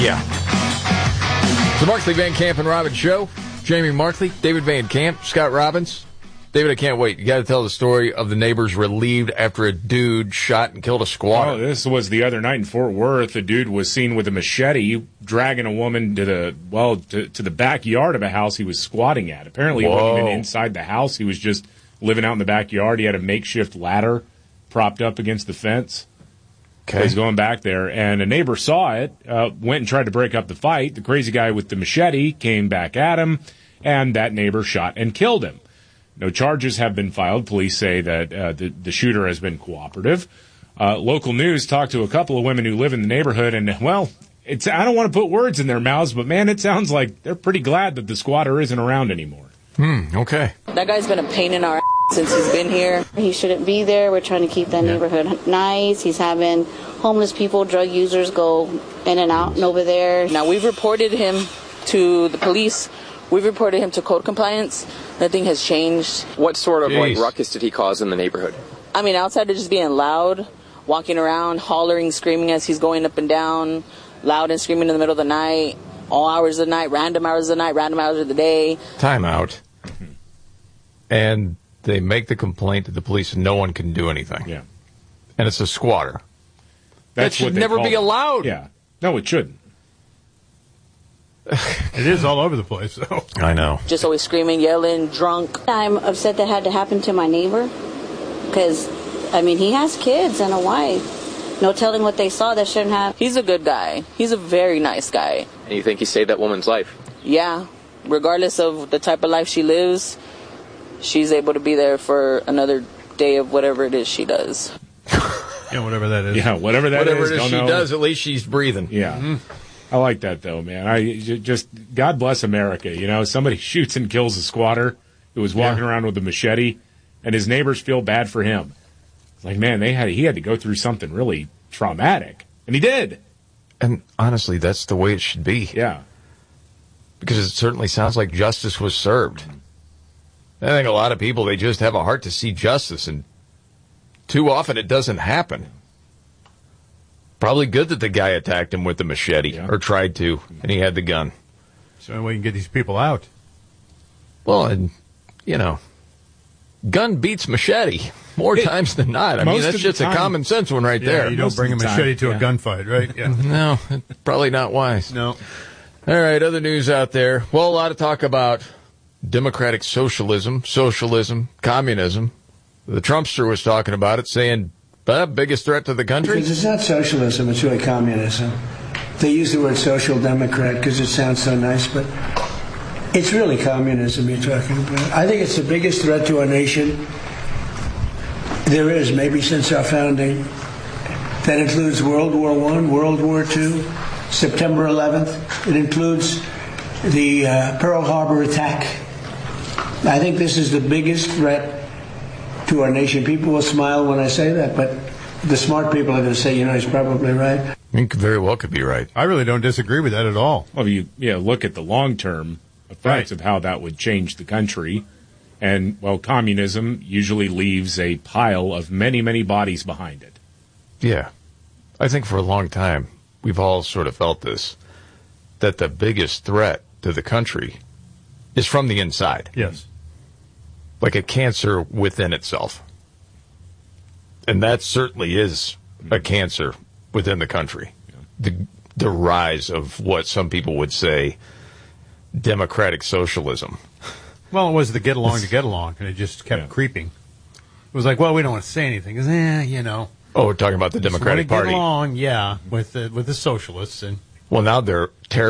Yeah. The Markley, Van Camp, and Robbins Show. Jamie Markley, David Van Camp, Scott Robbins. David, I can't wait. You got to tell the story of the neighbors relieved after a dude shot and killed a squatter. Oh, this was the other night in Fort Worth. A dude was seen with a machete dragging a woman to the backyard of a house he was squatting at. Apparently, he wasn't even inside the house. He was just living out in the backyard. He had a makeshift ladder propped up against the fence. Okay. So he's going back there, and a neighbor saw it, went and tried to break up the fight. The crazy guy with the machete came back at him, and that neighbor shot and killed him. No charges have been filed. Police say that the shooter has been cooperative. Local news talked to a couple of women who live in the neighborhood, and, well, I don't want to put words in their mouths, but, man, it sounds like they're pretty glad that the squatter isn't around anymore. Okay. That guy's been a pain in our ass since he's been here. He shouldn't be there. We're trying to keep that neighborhood nice. He's having homeless people, drug users go in and out and over there. Now, we've reported him to the police. We've reported him to code compliance. Nothing has changed. What sort of ruckus did he cause in the neighborhood? I mean, outside of just being loud, walking around, hollering, screaming as he's going up and down, loud and screaming in the middle of the night, all hours of the night, random hours of the night, random hours of the day. Time out. And they make the complaint to the police and no one can do anything. Yeah. And it's a squatter. That should never be allowed. Yeah. No, it shouldn't. It is all over the place, though. I know. Just always screaming, yelling, drunk. I'm upset that had to happen to my neighbor because, I mean, he has kids and a wife. No telling what they saw that shouldn't have. He's a good guy. He's a very nice guy. And you think he saved that woman's life? Yeah. Regardless of the type of life she lives, she's able to be there for another day of whatever it is she does. Yeah, whatever that is. Yeah, whatever that is. Whatever it is she does, at least she's breathing. Yeah. Mm-hmm. I like that, though, man. God bless America. You know, somebody shoots and kills a squatter who was walking around with a machete, and his neighbors feel bad for him. It's like, man, he had to go through something really traumatic, and he did. And honestly, that's the way it should be. Yeah. Because it certainly sounds like justice was served. I think a lot of people, they just have a heart to see justice, and too often it doesn't happen. Probably good that the guy attacked him with the machete, or tried to, and he had the gun. So we can get these people out. Well, and, you know, gun beats machete more times than not. I mean, that's just a common sense one right there. You don't bring a machete to a gunfight, right? Yeah. No, probably not wise. No. All right, other news out there. Well, a lot of talk about democratic socialism, communism. The Trumpster was talking about it, saying, biggest threat to the country? Because it's not socialism, it's really communism. They use the word social democrat because it sounds so nice, but it's really communism you're talking about. I think it's the biggest threat to our nation there is, maybe since our founding. That includes World War I, World War II, September 11th. It includes the Pearl Harbor attack. I think this is the biggest threat to our nation. People will smile when I say that, but the smart people are going to say, he's probably right. You very well could be right. I really don't disagree with that at all. Well, you look at the long-term effects of how that would change the country. And, well, communism usually leaves a pile of many, many bodies behind it. Yeah. I think for a long time, we've all sort of felt this, that the biggest threat to the country is from the inside. Yes. Like a cancer within itself. And that certainly is a cancer within the country. The rise of what some people would say democratic socialism. Well, it was the get along to get along, and it just kept creeping. It was like, well, we don't want to say anything. Oh, we're talking about the Democratic Party. Get along, with the socialists. And well, now they're